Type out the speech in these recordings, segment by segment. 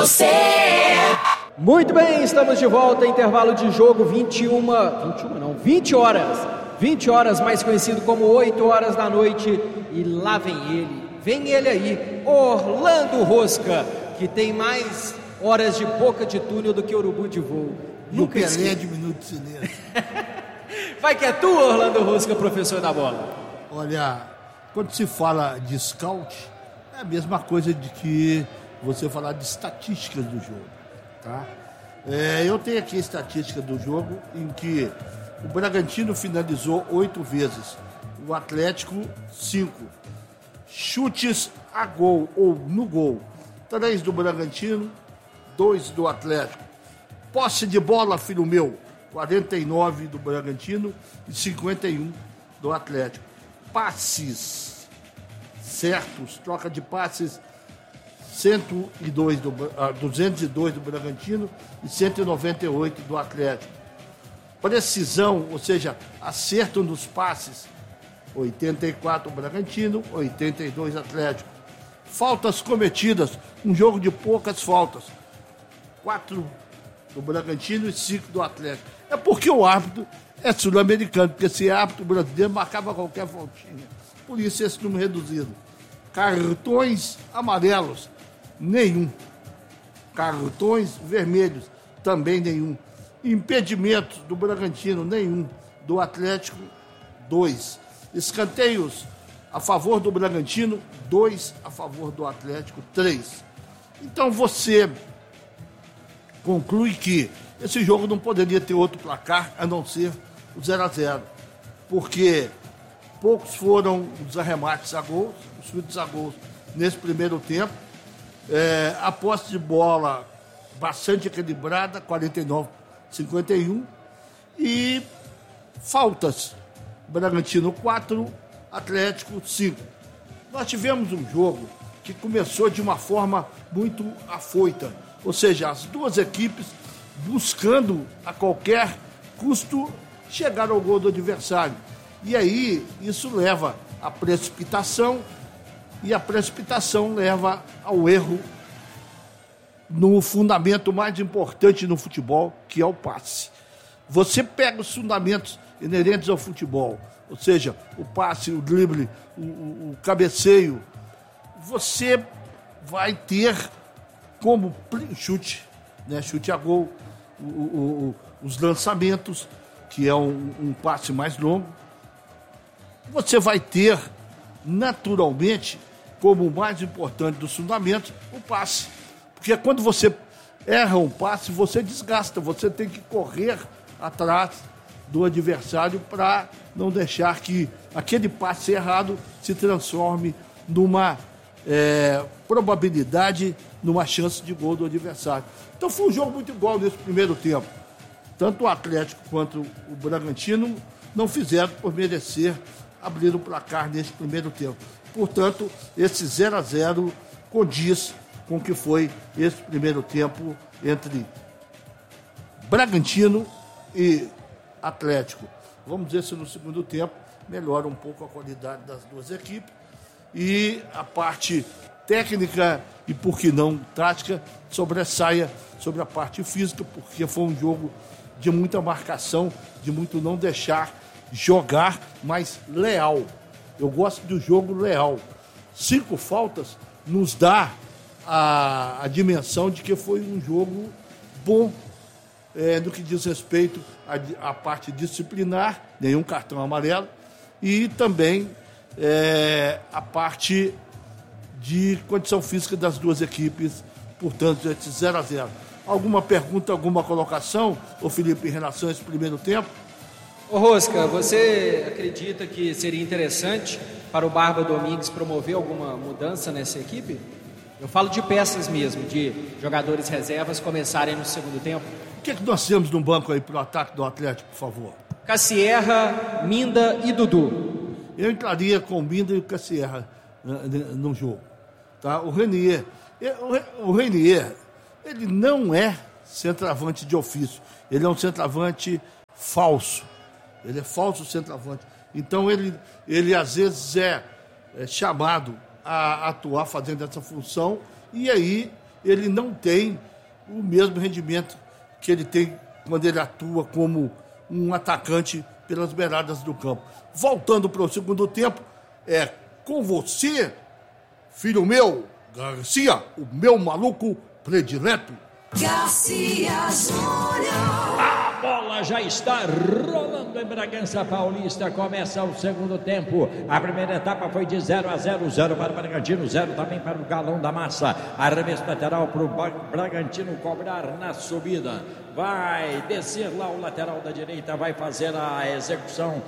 Muito bem, estamos de volta, intervalo de jogo 20 horas. 20 horas, mais conhecido como 8 horas da noite. E lá vem ele aí, Orlando Rosca, que tem mais horas de boca de túnel do que urubu de voo. Nunca Pelé de minuto de silêncio. Vai que é tu, Orlando Rosca, professor da bola. Olha, quando se fala de scout, é a mesma coisa de que você falar de estatísticas do jogo, tá? Eu tenho aqui a estatística do jogo em que o Bragantino finalizou 8 vezes, o Atlético 5. Chutes a gol ou no gol, 3 do Bragantino, 2 do Atlético. Posse de bola, filho meu, 49 do Bragantino e 51 do Atlético. Passes certos, troca de passes, 202 do Bragantino e 198 do Atlético. Precisão, ou seja, acerto nos passes, 84 Bragantino, 82 Atlético. Faltas cometidas, um jogo de poucas faltas, 4 do Bragantino e 5 do Atlético. É porque o árbitro é sul-americano, porque se é árbitro brasileiro marcava qualquer faltinha. Por isso esse número reduzido. Cartões amarelos, nenhum. Cartões vermelhos, também nenhum. Impedimentos do Bragantino, nenhum. Do Atlético, 2. Escanteios a favor do Bragantino, 2 a favor do Atlético, 3. Então você conclui que esse jogo não poderia ter outro placar a não ser o 0-0, porque poucos foram os arremates a gols, os chutes a gols nesse primeiro tempo. A posse de bola bastante equilibrada, 49-51, e faltas, Bragantino 4, Atlético 5. Nós tivemos um jogo que começou de uma forma muito afoita, ou seja, as duas equipes buscando a qualquer custo chegar ao gol do adversário. E aí isso leva à precipitação, e a precipitação leva ao erro no fundamento mais importante no futebol, que é o passe. Você pega os fundamentos inerentes ao futebol, ou seja, o passe, o drible, o cabeceio, você vai ter como chute, né? Chute a gol, os lançamentos, que é um passe mais longo. Você vai ter, naturalmente, como o mais importante dos fundamentos, o passe. Porque quando você erra um passe, você desgasta, você tem que correr atrás do adversário para não deixar que aquele passe errado se transforme numa probabilidade, numa chance de gol do adversário. Então foi um jogo muito igual nesse primeiro tempo. Tanto o Atlético quanto o Bragantino não fizeram por merecer abrir o placar nesse primeiro tempo. Portanto, esse 0-0 condiz com o que foi esse primeiro tempo entre Bragantino e Atlético. Vamos ver se no segundo tempo melhora um pouco a qualidade das duas equipes e a parte técnica e, por que não, tática, sobressaia sobre a parte física, porque foi um jogo de muita marcação, de muito não deixar jogar, mas leal. Eu gosto do jogo leal. 5 faltas nos dá a dimensão de que foi um jogo bom no que diz respeito à parte disciplinar, nenhum cartão amarelo, e também a parte de condição física das duas equipes, portanto, esse 0-0. Alguma pergunta, alguma colocação, ô Felipe, em relação a esse primeiro tempo? Ô Rosca, você acredita que seria interessante para o Barba Domingues promover alguma mudança nessa equipe? Eu falo de peças mesmo, de jogadores reservas começarem no segundo tempo. O que nós temos no banco aí para o ataque do Atlético, por favor? Cassierra, Minda e Dudu. Eu entraria com o Minda e o Cassierra no jogo. Tá? O Renier, ele não é centroavante de ofício. Ele é um centroavante falso. Ele é falso centroavante. Então ele às vezes é chamado a atuar fazendo essa função, e aí ele não tem o mesmo rendimento que ele tem quando ele atua como um atacante pelas beiradas do campo. Voltando para o segundo tempo, é com você, filho meu, Garcia, o meu maluco predileto. Garcia Júnior. A bola já está rolando em Bragança Paulista. Começa o segundo tempo. A primeira etapa foi de 0-0. 0 para o Bragantino, 0 também para o Galão da Massa. Arremesso lateral para o Bragantino cobrar na subida. Vai descer lá o lateral da direita. Vai fazer a execução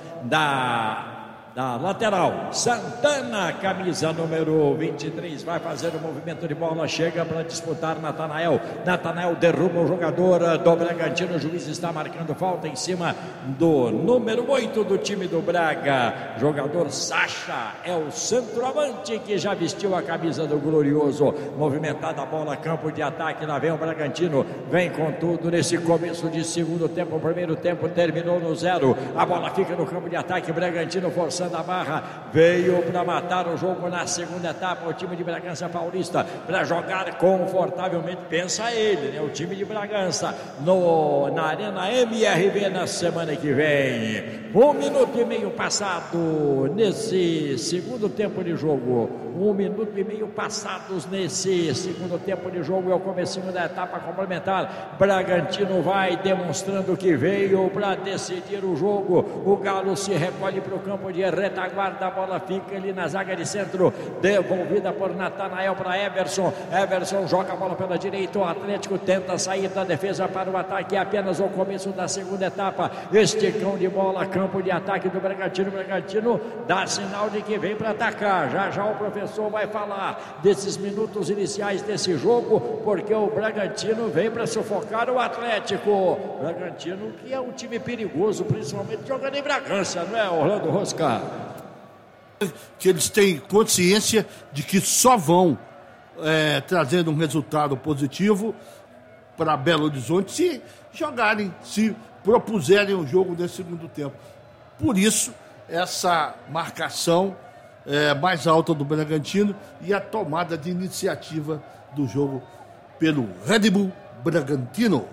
da lateral. Santana, camisa número 23, vai fazer o movimento de bola, chega para disputar Natanael. Natanael derruba o jogador do Bragantino. O juiz está marcando falta em cima do número 8 do time do Braga. Jogador Sacha é o centroavante que já vestiu a camisa do Glorioso. Movimentada a bola, campo de ataque. Lá vem o Bragantino, vem com tudo nesse começo de segundo tempo. O primeiro tempo terminou no 0. A bola fica no campo de ataque. Bragantino forçando a barra, veio para matar o jogo na segunda etapa. O time de Bragança Paulista para jogar confortavelmente, pensa ele, né? O time de Bragança na Arena MRV na semana que vem. 1 minuto e meio passado nesse segundo tempo de jogo. 1 minuto e meio passados nesse segundo tempo de jogo. É o comecinho da etapa complementar. Bragantino vai demonstrando que veio para decidir o jogo. O Galo se recolhe para o campo de retaguarda. A bola fica ali na zaga de centro, devolvida por Natanael para Everson. Everson joga a bola pela direita. O Atlético tenta sair da defesa para o ataque. É apenas o começo da segunda etapa. Esticão de bola, campo de ataque do Bragantino. Bragantino dá sinal de que vem para atacar. Já o professor vai falar desses minutos iniciais desse jogo, porque o Bragantino vem para sufocar o Atlético. Bragantino que é um time perigoso, principalmente jogando em Bragança, não é, Orlando Rosca? Que eles têm consciência de que só vão trazendo um resultado positivo para Belo Horizonte se jogarem, se propuserem o jogo nesse segundo tempo. Por isso, essa marcação mais alta do Bragantino e a tomada de iniciativa do jogo pelo Red Bull Bragantino.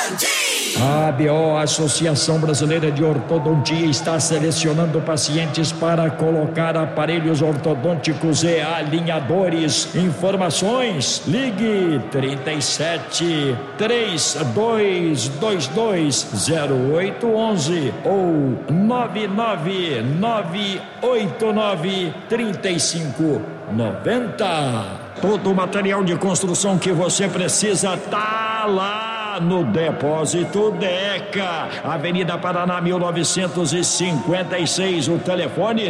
A ABO, Associação Brasileira de Ortodontia, está selecionando pacientes para colocar aparelhos ortodônticos e alinhadores. Informações: ligue 37 3222 0811 ou 99989 3590. Todo o material de construção que você precisa tá lá no Depósito Deca, Avenida Paraná 1956, o telefone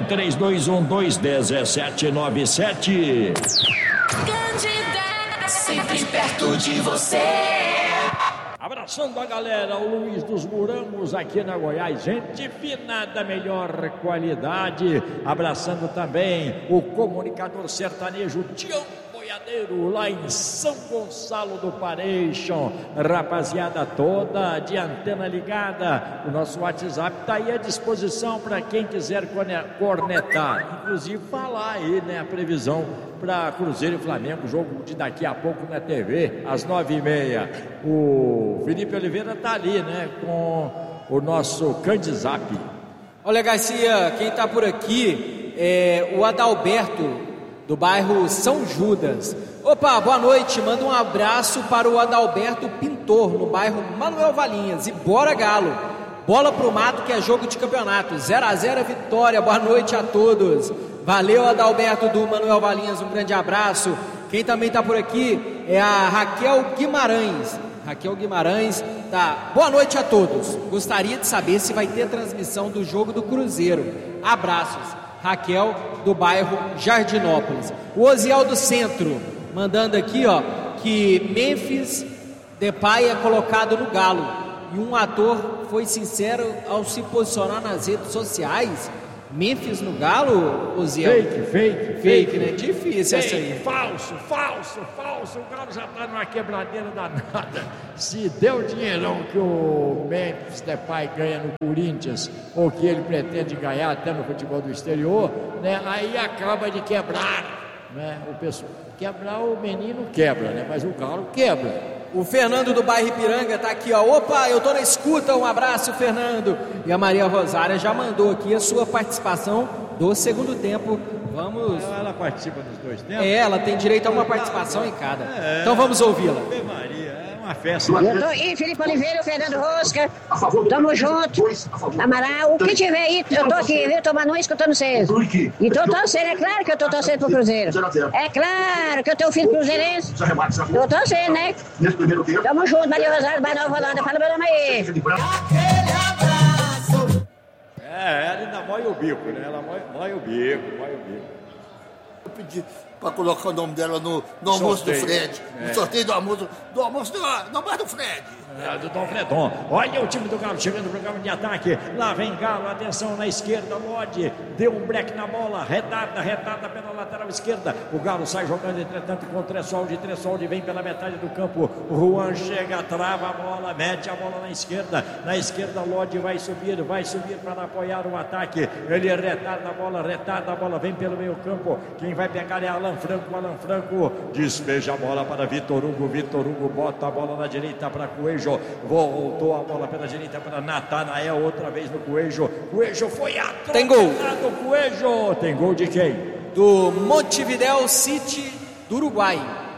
3212-1797. Candidata, sempre perto de você. Abraçando a galera, o Luiz dos Morangos aqui na Goiás, gente fina da melhor qualidade. Abraçando também o comunicador sertanejo Tião Boiadeiro, lá em São Gonçalo do Pareixão. Rapaziada toda de antena ligada, o nosso WhatsApp está aí à disposição para quem quiser cornetar, inclusive falar aí, né, a previsão para Cruzeiro e Flamengo, jogo de daqui a pouco na TV, às 9h30. O Felipe Oliveira está ali, né, com o nosso Candizap. Olha, Garcia, quem está por aqui é o Adalberto, do bairro São Judas. Opa, boa noite, manda um abraço para o Adalberto Pintor, no bairro Manuel Valinhas. E bora Galo, bola pro mato que é jogo de campeonato, 0-0 vitória. Boa noite a todos. Valeu, Adalberto do Manuel Valinhas, um grande abraço. Quem também está por aqui é a Raquel Guimarães. Raquel Guimarães, tá. Boa noite a todos. Gostaria de saber se vai ter transmissão do jogo do Cruzeiro. Abraços. Raquel, do bairro Jardinópolis. O Osiel do Centro, mandando aqui, ó, que Memphis Depay é colocado no Galo. E um ator foi sincero ao se posicionar nas redes sociais. Memphis no Galo, Osiel? Fake, né? Difícil essa aí. Falso. O Galo já tá numa quebradeira danada. Se deu o dinheirão que o Memphis Depay ganha no Corinthians, ou que ele pretende ganhar até no futebol do exterior, né? Aí acaba de quebrar né? O pessoal quebrar, o menino quebra, né? Mas o Galo quebra. O Fernando do bairro Ipiranga tá aqui, ó. Opa, eu tô na escuta, um abraço, Fernando. E a Maria Rosária já mandou aqui a sua participação do segundo tempo. Vamos. Ela participa dos dois tempos? Ela tem direito a uma participação em cada. Então vamos ouvi-la. Ave Maria, é uma festa. Eu tô aí, Felipe Oliveira, Fernando Rosca. Tamo junto. Amaral, o que tiver aí, eu tô aqui, viu? Tomando um, escutando vocês. E tô torcendo, é claro que eu tô torcendo pro Cruzeiro. É claro que eu tenho filho cruzeirense. Tô torcendo, né? Tamo junto, Maria Rosário, Bairro Nova Holanda. Fala meu nome aí. Ela ainda mói o bico, né? Ela mói o bico. Eu pedi para colocar o nome dela no almoço do Fred. No sorteio do almoço do Fred. Do Dom Fredon. Olha o time do Galo chegando no programa de ataque. Lá vem Galo, atenção na esquerda. Lodi deu um break na bola. Retarda pela lateral esquerda. O Galo sai jogando, entretanto, com o Tressoldi vem pela metade do campo. O Juan chega, trava a bola, mete a bola na esquerda. Na esquerda, Lodi vai subir para apoiar o ataque. Ele retarda a bola, vem pelo meio campo. Quem vai pegar é Alan Franco despeja a bola para Vitor Hugo bota a bola na direita para Coelho. Voltou a bola pela direita para Natanael, outra vez no Coelho foi atropelado. Tem gol. Coelho. Tem gol de quem? Do Montevideo City do Uruguai.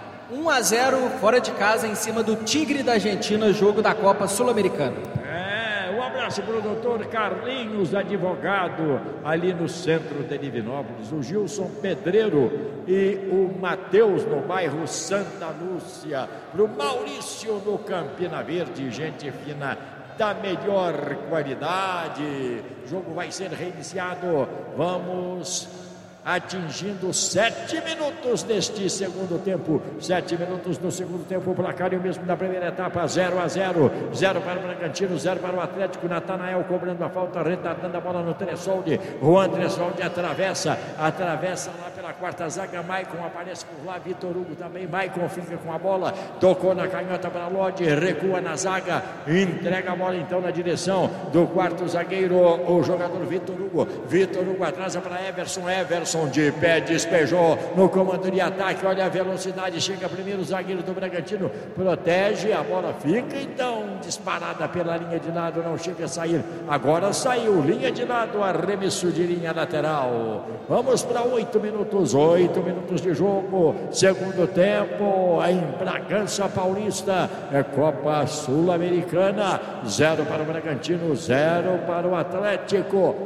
1-0 fora de casa em cima do Tigre da Argentina, jogo da Copa Sul-Americana. Um abraço para o doutor Carlinhos, advogado, ali no centro de Divinópolis, o Gilson Pedreiro e o Matheus no bairro Santa Lúcia, para o Maurício no Campina Verde, gente fina da melhor qualidade. O jogo vai ser reiniciado, vamos atingindo 7 minutos deste segundo tempo. 7 minutos do segundo tempo, o placar é o mesmo da primeira etapa, 0-0. 0 para o Bragantino, 0 para o Atlético. Natanael cobrando a falta, retardando a bola no Tressoldi. Juan Tressoldi atravessa lá pela quarta zaga. Maicon aparece por lá, Vitor Hugo também. Maicon fica com a bola, tocou na canhota para Lodi, recua na zaga, entrega a bola então na direção do quarto zagueiro, o jogador Vitor Hugo atrasa para Everson de pé, despejou no comando de ataque. Olha a velocidade, chega primeiro o zagueiro do Bragantino, protege, a bola fica então disparada pela linha de lado, não chega a sair. Agora saiu, linha de lado, arremesso de linha lateral. Vamos para 8 minutos de jogo, segundo tempo em Bragança Paulista, Copa Sul-Americana. 0 para o Bragantino, 0 para o Atlético.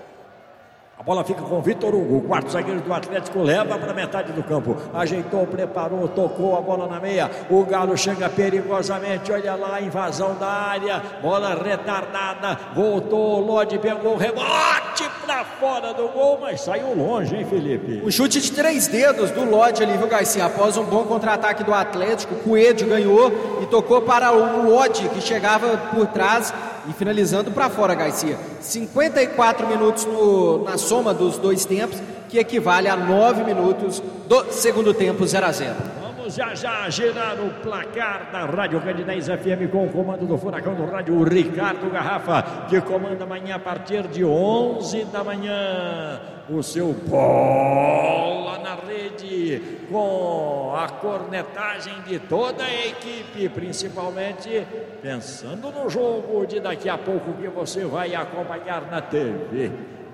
A bola fica com o Vitor Hugo, o quarto zagueiro do Atlético, leva para a metade do campo, ajeitou, preparou, tocou a bola na meia, o Galo chega perigosamente, olha lá a invasão da área, bola retardada, voltou, Lodi pegou o rebote para fora do gol, mas saiu longe, hein, Felipe? O chute de 3 dedos do Lodi ali, viu, Garcia? Após um bom contra-ataque do Atlético, o Coelho ganhou e tocou para o Lodi, que chegava por trás e finalizando para fora, Garcia. 54 minutos na soma dos dois tempos, que equivale a 9 minutos do segundo tempo, 0-0. Vamos já girar o placar da Rádio Grande 10 FM com o comando do Furacão do Rádio, o Ricardo Garrafa, que comanda amanhã a partir de 11 da manhã. O seu bola na rede, com a cornetagem de toda a equipe, principalmente pensando no jogo de daqui a pouco que você vai acompanhar na TV.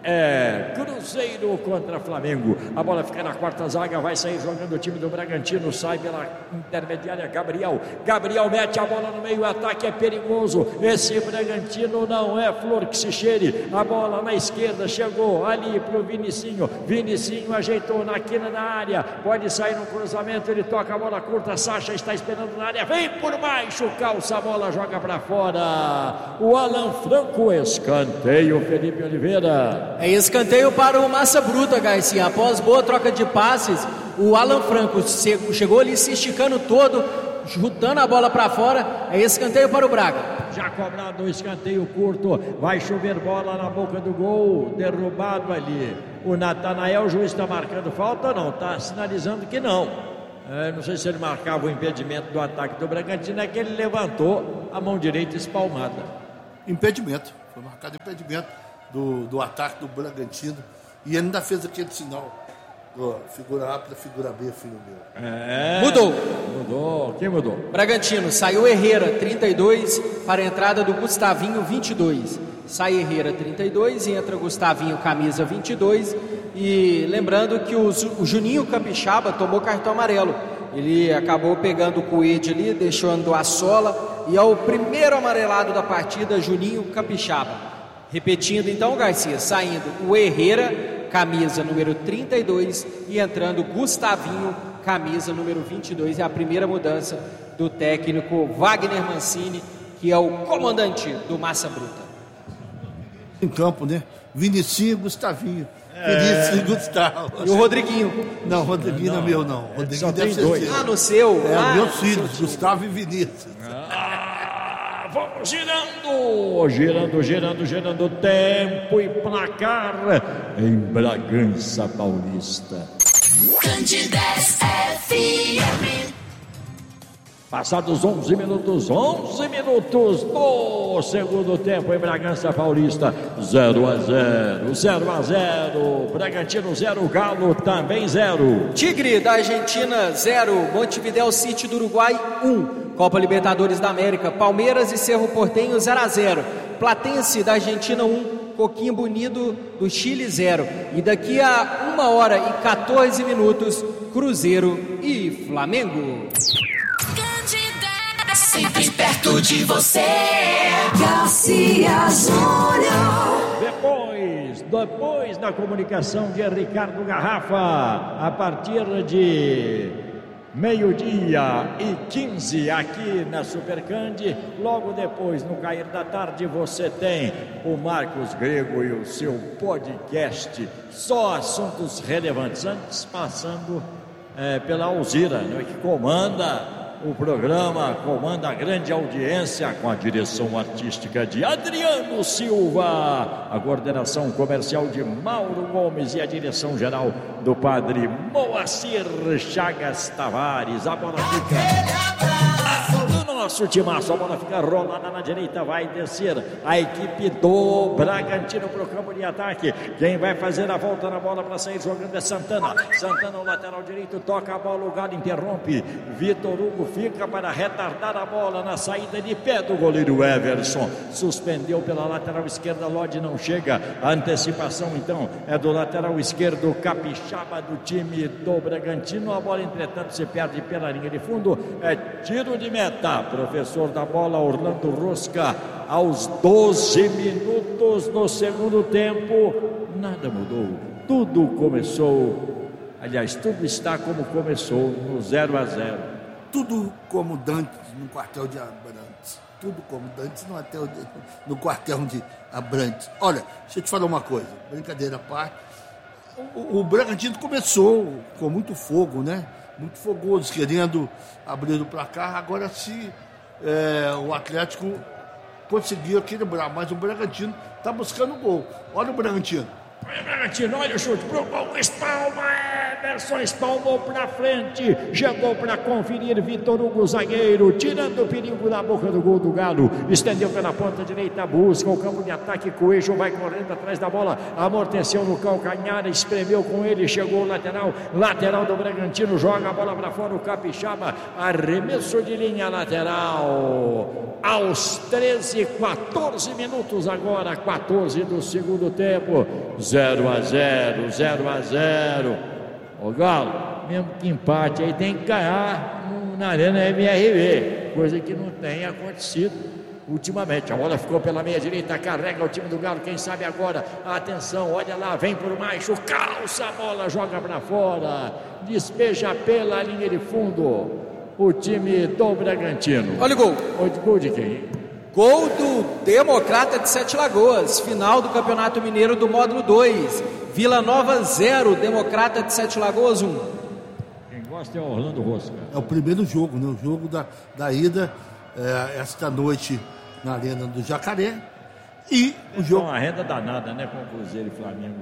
Cruzeiro contra Flamengo. A bola fica na quarta zaga, vai sair jogando o time do Bragantino, sai pela intermediária Gabriel mete a bola no meio, o ataque é perigoso, esse Bragantino não é flor que se cheire. A bola na esquerda chegou ali pro Vinicinho ajeitou na quina da área, pode sair no cruzamento, ele toca a bola curta, Sacha está esperando na área, vem por baixo, calça a bola, joga para fora, o Alan Franco, escanteio, Felipe Oliveira. É escanteio para o Massa Bruta, Garcia. Após boa troca de passes, o Alan Franco chegou ali se esticando todo, chutando a bola para fora. É escanteio para o Braga. Já cobrado o escanteio curto, vai chover bola na boca do gol, derrubado ali. O Natanael, o juiz está marcando falta ou não? Está sinalizando que não. Não sei se ele marcava o impedimento do ataque do Bragantino, é que ele levantou a mão direita espalmada. Impedimento, foi marcado impedimento do ataque do Bragantino, e ele ainda fez aquele sinal Figura A para figura B, filho meu. Mudou. Quem mudou? Bragantino, saiu Herrera, 32, para a entrada do Gustavinho, 22. Sai Herrera, 32, e entra Gustavinho, camisa 22. E lembrando que o Juninho Capixaba tomou cartão amarelo. Ele acabou pegando o Coelho ali, deixando a sola, e é o primeiro amarelado da partida, Juninho Capixaba. Repetindo então, Garcia, saindo o Herrera, camisa número 32, e entrando Gustavinho, camisa número 22. É a primeira mudança do técnico Wagner Mancini, que é o comandante do Massa Bruta. Em campo, né? Vinicius e Gustavinho. Vinícius e Gustavo. E o Rodriguinho. Não, Rodriguinho não é meu, não. Rodriguinho deve ser dois. seu. No seu? Meus filhos, Gustavo e Vinícius. Vamos girando tempo e placar em Bragança Paulista. Candidez FM. Passados 11 minutos do segundo tempo em Bragança Paulista, 0-0, Bragantino 0, Galo também 0. Tigre da Argentina 0, Montevideo City do Uruguai 1. Copa Libertadores da América, Palmeiras e Cerro Porteño 0-0. Platense da Argentina 1, Coquimbo Unido do Chile 0. E daqui a 1 hora e 14 minutos, Cruzeiro e Flamengo. Sempre perto de você. Garcia Júnior. Depois da comunicação de Ricardo Garrafa, a partir de 12:15 aqui na Supercand. Logo depois, no cair da tarde, você tem o Marcos Grego e o seu podcast Só Assuntos Relevantes. Antes, passando pela Alzira, né, que comanda o programa, comanda a grande audiência, com a direção artística de Adriano Silva, a coordenação comercial de Mauro Gomes e a direção geral do padre Moacir Chagas Tavares. A bola fica do nosso timaço, a bola fica rolada na direita, vai descer a equipe do Bragantino para o campo de ataque. Quem vai fazer a volta na bola para sair jogando é Santana. Santana, o lateral direito, toca a bola, o Galo interrompe. Vitor Hugo fica para retardar a bola na saída de pé do goleiro Everson. Suspendeu pela lateral esquerda, Lodi não chega. A antecipação então é do lateral esquerdo Capixaba do time do Bragantino. A bola, entretanto, se perde pela linha de fundo. É tiro de meta. Professor da bola, Orlando Rosca, aos 12 minutos do segundo tempo. Nada mudou. Tudo começou. Aliás, tudo está como começou, no 0-0. Tudo como Dantes no quartel de Abrantes. Tudo como Dantes no quartel de Abrantes. Olha, deixa eu te falar uma coisa. Brincadeira à parte. O Bragantino começou com muito fogo, né? Muito fogoso, querendo abrir o placar. Agora, se o Atlético conseguiu equilibrar, mas o Bragantino está buscando gol. Olha o Bragantino. Olha o chute pro gol, espalma, Everson espalmou pra frente, chegou pra conferir Vitor Hugo, zagueiro, tirando o perigo da boca do gol do Galo, estendeu pela ponta direita, busca o campo de ataque, Coelho vai correndo atrás da bola, amorteceu no calcanhar, espremeu com ele, chegou o lateral do Bragantino, joga a bola pra fora, o Capixaba, arremesso de linha lateral, aos 14 minutos agora, 14 do segundo tempo, 0-0. O Galo, mesmo que empate, aí tem que ganhar na Arena MRV, coisa que não tem acontecido ultimamente. A bola ficou pela meia direita, carrega o time do Galo, quem sabe agora, atenção, olha lá, vem por macho, calça a bola, joga para fora, despeja pela linha de fundo o time do Bragantino. Olha o gol. Gol de quem? Gol do Democrata de Sete Lagoas, final do Campeonato Mineiro do módulo 2. Vila Nova 0, Democrata de Sete Lagoas 1. Quem gosta é o Orlando Rosca. É o primeiro jogo, né? O jogo da ida, esta noite na Arena do Jacaré. E o jogo... uma renda danada, né? Com o Cruzeiro e Flamengo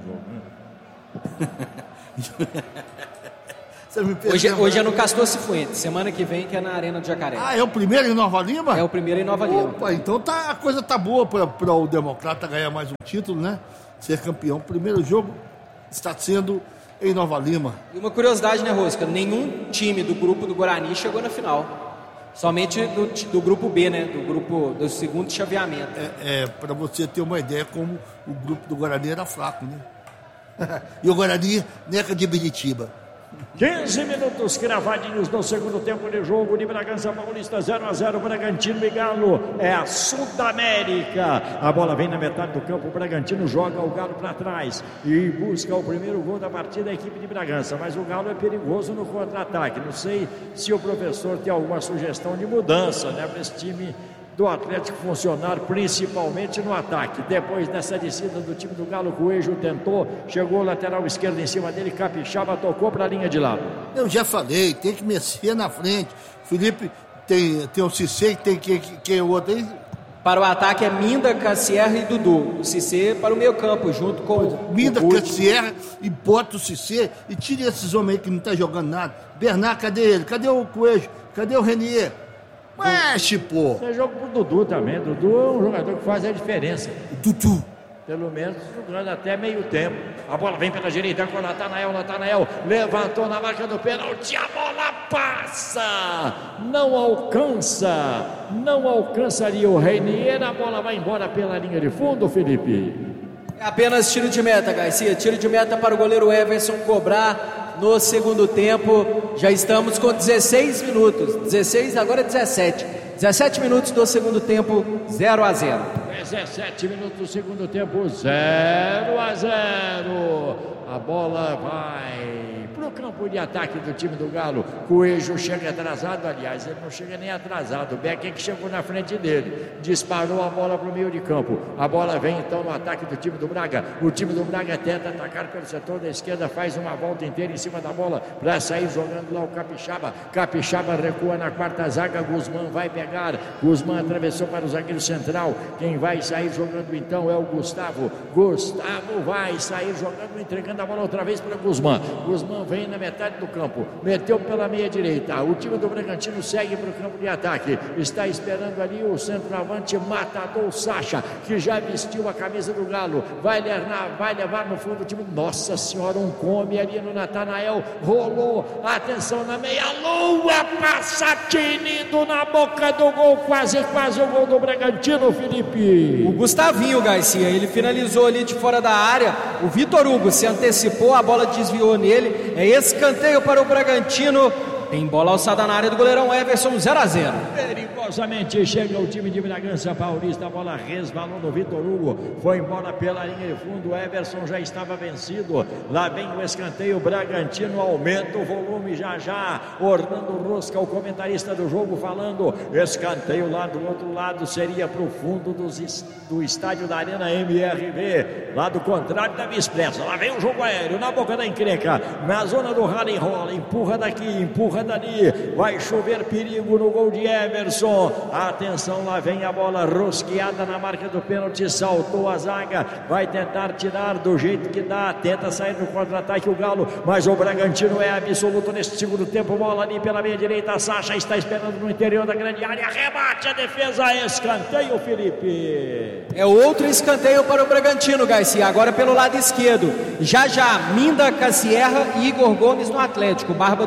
jogando. Hoje é no Castor Cifuentes, semana que vem que é na Arena do Jacaré. É o primeiro em Nova Lima? É o primeiro em Nova Lima. Opa, então a coisa tá boa para o Democrata ganhar mais um título, né? Ser campeão. O primeiro jogo está sendo em Nova Lima. E uma curiosidade, né, Rosca? Nenhum time do grupo do Guarani chegou na final. Somente do grupo B, né? Do segundo chaveamento. Para você ter uma ideia como o grupo do Guarani era fraco, né? E o Guarani, neca de Biritiba. 15 minutos cravadinhos no segundo tempo de jogo de Bragança Paulista, 0-0, Bragantino e Galo. É a Sudamérica. A bola vem na metade do campo, o Bragantino joga o Galo para trás e busca o primeiro gol da partida da equipe de Bragança. Mas o Galo é perigoso no contra-ataque. Não sei se o professor tem alguma sugestão de mudança, né, para esse time do Atlético funcionar, principalmente no ataque. Depois dessa descida do time do Galo, o Coelho tentou, chegou o lateral esquerdo em cima dele, Capixaba tocou para a linha de lado. Eu já falei, tem que mexer na frente. Felipe tem o Cissé, tem quem o outro aí? Para o ataque é Minda, Cassierra e Dudu. O Cissé para o meio campo, junto com o Minda, Cassierra, e bota o Cissé e tira esses homens aí que não estão jogando nada. Bernard, cadê ele? Cadê o Coelho? Cadê o Renier? Mexe, pô! Tem jogo pro Dudu também. Dudu é um jogador que faz a diferença. Dudu. Pelo menos jogando até meio tempo. A bola vem pela direita com o Natanael levantou na marca do pênalti, a bola passa, não alcança ali o Reinier, a bola vai embora pela linha de fundo, Felipe. É apenas tiro de meta, Garcia, tiro de meta para o goleiro Everson cobrar no segundo tempo. Já estamos com 16 minutos, 16, agora é 17 minutos do segundo tempo, 0-0. 17 minutos do segundo tempo, 0-0. A bola vai para o campo de ataque do time do Galo. Coelho chega atrasado, aliás, ele não chega nem atrasado. O Beck é que chegou na frente dele, disparou a bola para o meio de campo. A bola vem então no ataque do time do Braga. O time do Braga tenta atacar pelo setor da esquerda, faz uma volta inteira em cima da bola para sair jogando lá o Capixaba. Capixaba recua na quarta zaga, Guzmán vai pegar. Guzmán atravessou para o zagueiro central. Quem vai sair jogando então é o Gustavo. Gustavo vai sair jogando, entregando a bola outra vez para Guzmán. Guzmán vem na metade do campo, meteu pela meia direita. O time do Bragantino segue para o campo de ataque. Está esperando ali o centroavante matador Sacha, que já vestiu a camisa do Galo. Vai levar no fundo do time. Nossa senhora, um come ali no Natanael. Rolou, atenção na meia-lua, passa tinindo na boca do gol, quase o gol do Bragantino, Felipe. O Gustavinho, Garcia, ele finalizou ali de fora da área. O Vitor Hugo se antecipou, a bola desviou nele. É escanteio para o Bragantino. Tem bola alçada na área do goleirão Everson, 0-0. Perigosamente chega o time de Bragança Paulista. A bola resvalou no Vitor Hugo. Foi embora pela linha de fundo. O Everson já estava vencido. Lá vem o escanteio. O Bragantino aumenta o volume já. Orlando Rosca, o comentarista do jogo, falando. Escanteio lá do outro lado seria para o fundo do estádio da Arena MRV. Lado contrário da Via Expressa. Lá vem o jogo aéreo na boca da encrenca. Na zona do rala e rola. Empurra daqui, empurra dali, vai chover perigo no gol de Everson. Atenção, lá vem a bola rosqueada na marca do pênalti, saltou a zaga, vai tentar tirar do jeito que dá, tenta sair no contra-ataque o Galo, mas o Bragantino é absoluto neste segundo tempo. Bola ali pela meia direita, Sacha está esperando no interior da grande área, rebate a defesa, escanteio, Felipe. É outro escanteio para o Bragantino, Garcia, agora pelo lado esquerdo. Já Minda, Cassierra e Igor Gomes no Atlético. Barba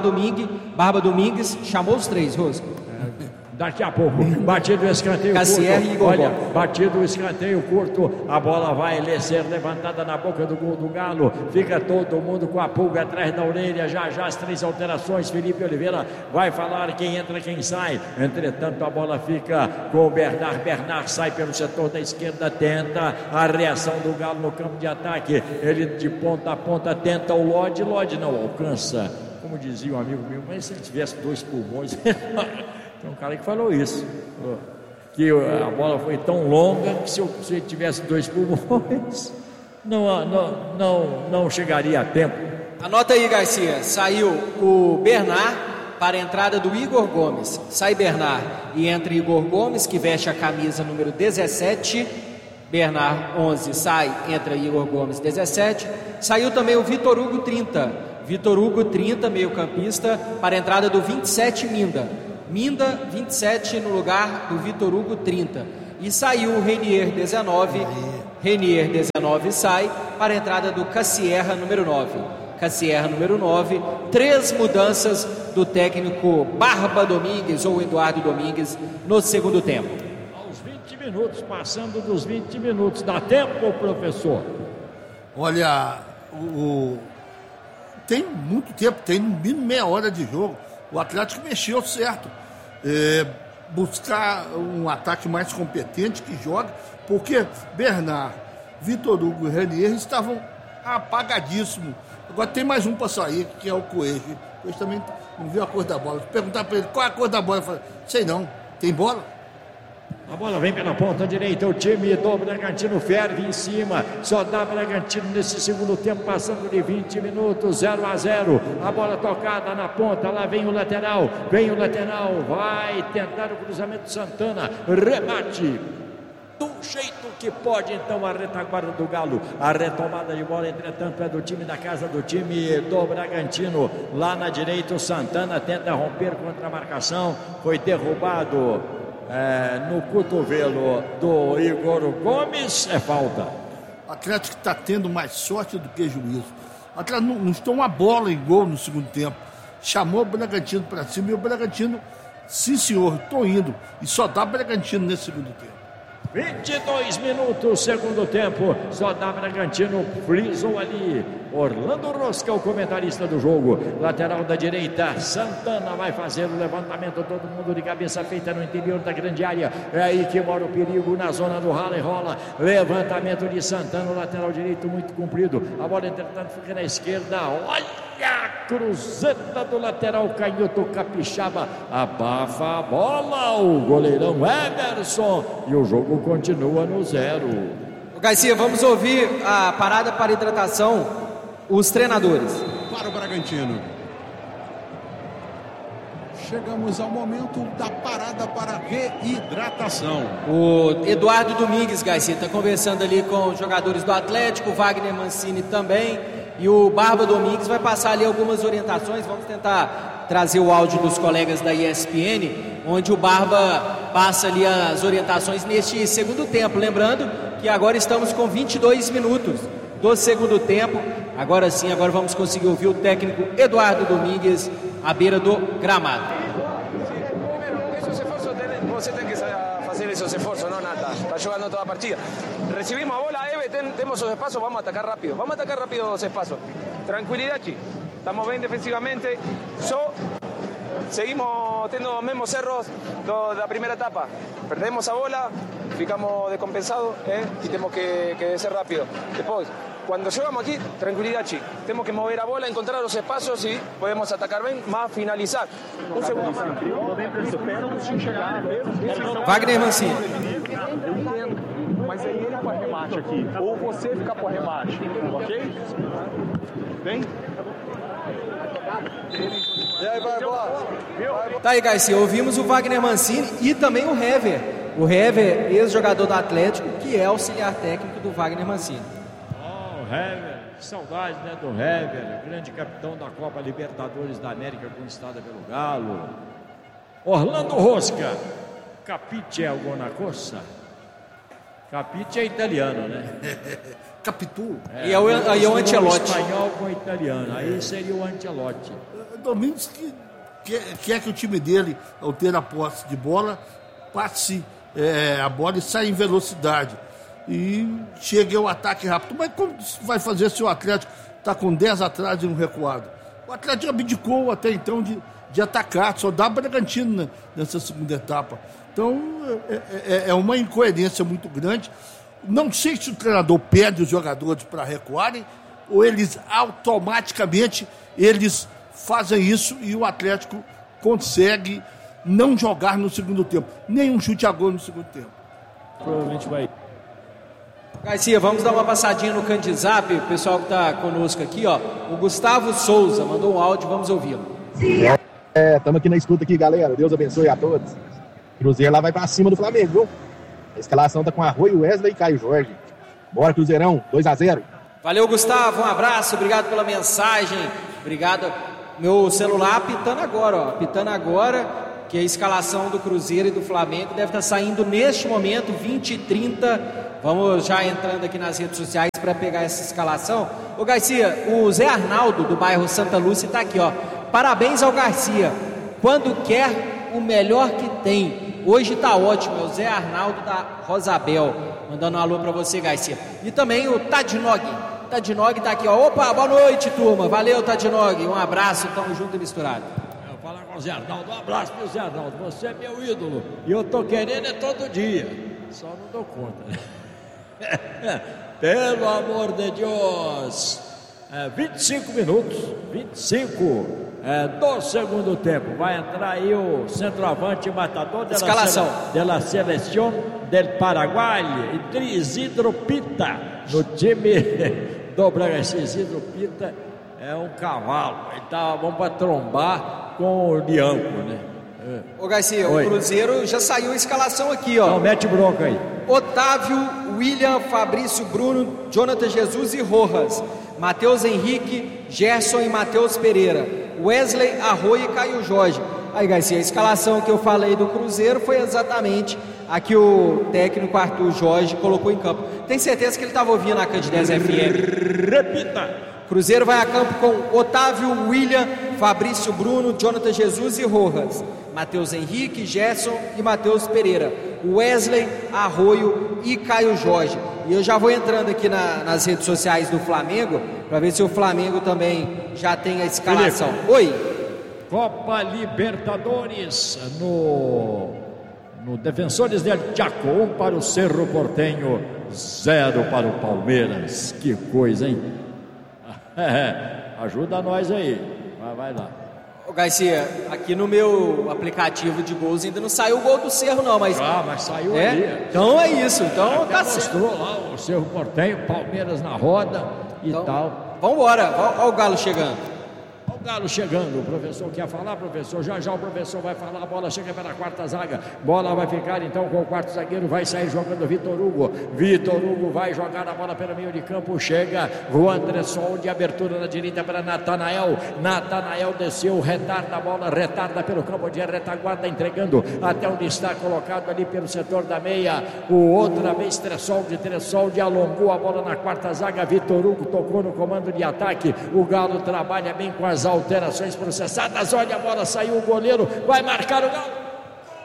Domingues chamou os três, Rosco. Daqui a pouco, batido o escanteio Cassierra curto. Olha, batido o escanteio curto. A bola vai ser levantada na boca do gol do Galo. Fica todo mundo com a pulga atrás da orelha. Já as três alterações. Felipe Oliveira vai falar quem entra, quem sai. Entretanto, a bola fica com o Bernard. Bernard sai pelo setor da esquerda, tenta a reação do Galo no campo de ataque. Ele de ponta a ponta tenta o Lodge. Lodge não alcança. Como dizia um amigo meu, mas se ele tivesse dois pulmões... Tem um cara que falou isso, que a bola foi tão longa que se ele tivesse dois pulmões, não chegaria a tempo. Anota aí, Garcia, saiu o Bernard para a entrada do Igor Gomes. Sai Bernard e entra Igor Gomes, que veste a camisa número 17. Bernard 11, sai, entra Igor Gomes 17. Saiu também o Vitor Hugo 30. Vitor Hugo 30, meio campista, para a entrada do 27 Minda 27 no lugar do Vitor Hugo 30. E saiu o Renier 19. Renier 19 sai para a entrada do Cassierra número 9. Cassierra, número 9. 3 mudanças do técnico Barba Domingues ou Eduardo Domingues no segundo tempo. Aos 20 minutos, passando dos 20 minutos. Dá tempo, professor? Olha, tem muito tempo, tem no mínimo meia hora de jogo. O Atlético mexeu certo. Buscar um ataque mais competente que joga, porque Bernard, Vitor Hugo e Renier estavam apagadíssimos. Agora tem mais um para sair, que é o Coelho. O Coelho também não viu a cor da bola. Se perguntar para ele qual é a cor da bola, ele fala, sei não, tem bola? A bola vem pela ponta direita, o time do Bragantino ferve em cima, só dá Bragantino nesse segundo tempo, passando de 20 minutos, 0-0, a bola tocada na ponta, lá vem o lateral, vai tentar o cruzamento Santana, remate, do jeito que pode, então a retaguarda do Galo, a retomada de bola, entretanto, é do time da casa, do time do Bragantino, lá na direita o Santana tenta romper contra a marcação, foi derrubado no cotovelo do Igor Gomes, é falta. O Atlético está tendo mais sorte do que juízo. O Atlético não estou uma bola em gol no segundo tempo. Chamou o Bragantino para cima e o Bragantino, sim senhor, estou indo. E só dá Bragantino nesse segundo tempo. 22 minutos, segundo tempo, só dá Bragantino, frisou ali, Orlando Rosca, o comentarista do jogo, lateral da direita, Santana vai fazer o levantamento, todo mundo de cabeça feita no interior da grande área, é aí que mora o perigo, na zona do rala e rola, levantamento de Santana, o lateral direito muito comprido, a bola entretanto fica na esquerda, olha a cruzeta do lateral canhoto capixaba, abafa a bola, o goleirão Emerson, e o jogo continua no 0. Garcia, vamos ouvir a parada para hidratação, os treinadores. Para o Bragantino. Chegamos ao momento da parada para reidratação. O Eduardo Domingues, Garcia, está conversando ali com os jogadores do Atlético, o Wagner Mancini também, e o Barba Domingues vai passar ali algumas orientações. Vamos tentar trazer o áudio dos colegas da ESPN, onde o Barba passa ali as orientações neste segundo tempo. Lembrando que agora estamos com 22 minutos do segundo tempo. Agora sim, agora vamos conseguir ouvir o técnico Eduardo Domingues à beira do gramado. Você tem que fazer esses esforços, não nada. Está jogando toda a partida. Recibimos a bola, temos os espaços, vamos atacar rápido os espaços. Tranquilidade, estamos bem defensivamente, só seguimos tendo os mesmos erros da primeira etapa. Perdemos a bola, ficamos descompensados e temos que ser rápido. Depois, quando chegamos aqui, tranquilidade, temos que mover a bola, encontrar os espaços e podemos atacar bem, mas finalizar. Um segundo. Wagner Mancini. Mas é ele com arremate aqui, ou você ficar com arremate, ok? Vem. E aí, vai, bola. Tá aí, Garcia, ouvimos o Wagner Mancini e também o Hever. O Hever, ex-jogador do Atlético, que é auxiliar técnico do Wagner Mancini. Oh, Hever, saudade, né, do Hever, grande capitão da Copa Libertadores da América, conquistada pelo Galo. Orlando Rosca, Capite é alguma coisa? Capite é italiano, né? Capitu. E é o Ancelotti. Espanhol com italiano, aí seria o Ancelotti. Domingos que quer que o time dele, ao ter a posse de bola, passe a bola e saia em velocidade. E chegue ao ataque rápido. Mas como vai fazer se o Atlético está com 10 atrás e um recuado? O Atlético abdicou até então de atacar, só dá Bragantino nessa segunda etapa. Então é uma incoerência muito grande. Não sei se o treinador pede os jogadores para recuarem ou eles automaticamente fazem isso e o Atlético consegue não jogar no segundo tempo. Nenhum chute a gol no segundo tempo. Provavelmente vai. Garcia, vamos dar uma passadinha no Candizap, o pessoal que está conosco aqui, ó. O Gustavo Souza mandou um áudio, vamos ouvi-lo. Estamos aqui na escuta aqui, galera. Deus abençoe a todos. Cruzeiro lá vai pra cima do Flamengo, viu? A escalação tá com Arroio, Wesley e Caio Jorge. Bora, Cruzeirão, 2-0. Valeu, Gustavo, um abraço, obrigado pela mensagem. Obrigado. Meu celular apitando agora, ó. Apitando agora, que a escalação do Cruzeiro e do Flamengo deve estar saindo neste momento, 20h30. Vamos já entrando aqui nas redes sociais para pegar essa escalação. Ô Garcia, o Zé Arnaldo do bairro Santa Lúcia tá aqui, ó. Parabéns ao Garcia. Quando quer, o melhor que tem. Hoje tá ótimo. É o Zé Arnaldo da Rosabel. Mandando um alô pra você, Garcia. E também o Tadinog. Tadinog tá aqui, ó. Opa, boa noite, turma. Valeu, Tadinog. Um abraço, tamo junto e misturado. Eu vou falar com o Zé Arnaldo. Um abraço pro Zé Arnaldo. Você é meu ídolo. E eu tô querendo todo dia. Só não dou conta, né? Pelo amor de Deus. 25 minutos. 25 do segundo tempo. Vai entrar aí o centroavante matador da Seleção del Paraguai, Isidro Pita, no time do Bragantino. Isidro Pita é um cavalo. Ele tá bom para trombar com o Bianco, né? Ô Garcia, o Cruzeiro já saiu a escalação aqui, ó. Então mete bronca aí. Otávio, William, Fabrício, Bruno, Jonathan Jesus e Rojas. Matheus Henrique, Gerson e Matheus Pereira. Wesley, Arroio e Caio Jorge. Aí, Garcia, a escalação que eu falei do Cruzeiro foi exatamente a que o técnico Arthur Jorge colocou em campo. Tem certeza que ele estava ouvindo a Candidez FM? Repita. Cruzeiro vai a campo com Otávio, William, Fabrício, Bruno, Jonathan Jesus e Rojas. Matheus Henrique, Gerson e Matheus Pereira. Wesley, Arroio e Caio Jorge. E eu já vou entrando aqui nas redes sociais do Flamengo para ver se o Flamengo também já tem a escalação. Felipe. Oi. Copa Libertadores no Defensores del Chaco, 1 para o Cerro Porteño, 0 para o Palmeiras. Que coisa, hein? Ajuda nós aí. Vai lá. Ô Garcia, aqui no meu aplicativo de gols ainda não saiu o gol do Cerro não, mas saiu ali. Então é isso, então até tá mostrou lá o Cerro Porteño, Palmeiras na roda e então, tal. Vambora, olha o Galo chegando. O Galo chegando, o professor quer falar, professor, já o professor vai falar, a bola chega pela quarta zaga, bola vai ficar então com o quarto zagueiro, vai sair jogando Vitor Hugo vai jogar a bola pelo meio de campo, chega o André Sol de abertura na direita para Natanael desceu, retarda a bola, retarda pelo campo de retaguarda, entregando até onde está colocado ali pelo setor da meia, o outra vez Tressoldi alongou a bola na quarta zaga, Vitor Hugo tocou no comando de ataque, o Galo trabalha bem com as alterações processadas, olha a bola, saiu o goleiro, vai marcar o Galo.